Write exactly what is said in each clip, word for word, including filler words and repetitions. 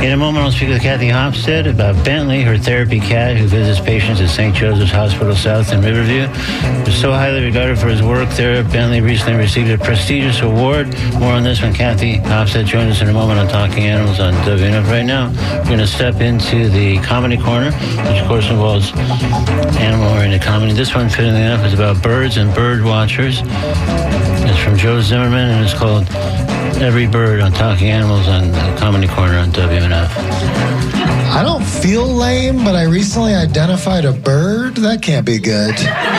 In a moment, I'll speak with Kathy Hofstede about Bentley, her therapy cat who visits patients at Saint Joseph's Hospital South in Riverview. He's so highly regarded for his work there, Bentley recently received a prestigious award. More on this when Kathy Hofstede joins us in a moment on Talking Animals on W N F. Right now, we're going to step into the Comedy Corner, which of course involves animal-oriented comedy. This one, fittingly enough, is about birds and bird watchers. It's from Joe Zimmerman, and it's called Every Bird on Talking Animals on the Comedy Corner on W N F. I don't feel lame, but I recently identified a bird. That can't be good.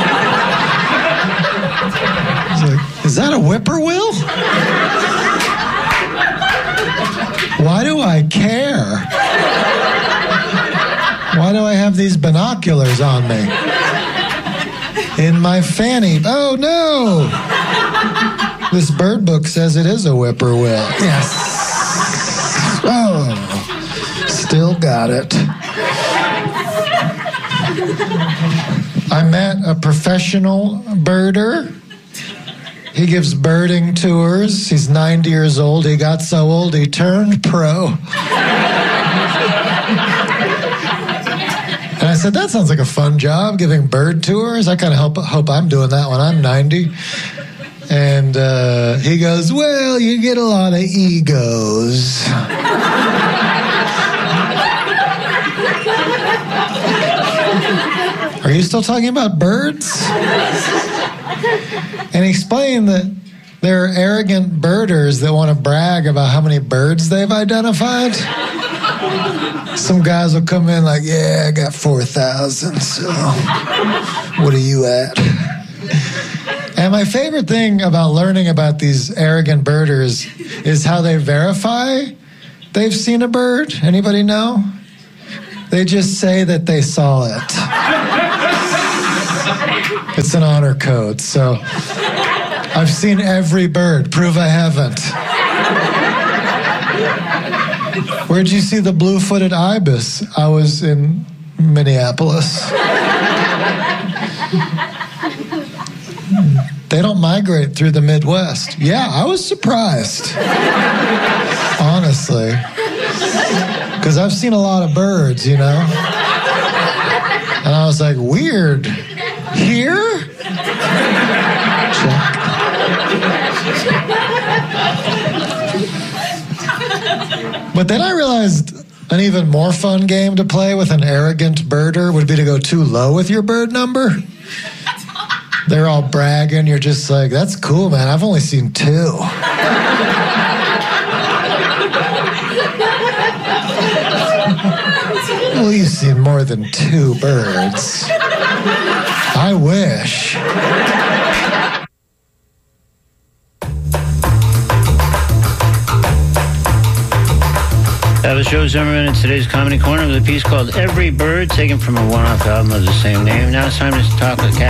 Like, is that a whippoorwill? Why do I care? Why do I have these binoculars on me? In my fanny. Oh, no! This bird book says it is a whippoorwill. Yes. Oh, still got it. I met a professional birder. He gives birding tours. He's ninety years old. He got so old he turned pro. And I said, that sounds like a fun job, giving bird tours. I kind of hope, hope I'm doing that when I'm ninety. And uh, he goes, well, you get a lot of egos. Are you still talking about birds? And he explained that there are arrogant birders that want to brag about how many birds they've identified. Some guys will come in like, yeah, I got four thousand, so what are you at? And my favorite thing about learning about these arrogant birders is how they verify they've seen a bird. Anybody know? They just say that they saw it. It's an honor code, so I've seen every bird. Prove I haven't. Where'd you see the blue-footed ibis? I was in Minneapolis. They don't migrate through the Midwest. Yeah, I was surprised. Honestly. Because I've seen a lot of birds, you know? And I was like, weird. Here? Check. But then I realized an even more fun game to play with an arrogant birder would be to go too low with your bird number. They're all bragging. You're just like, that's cool, man. I've only seen two. Well, you've seen more than two birds. I wish. That was Joe Zimmerman in today's Comedy Corner with a piece called Every Bird, taken from a one-off album of the same name. Now it's time to talk with Kathy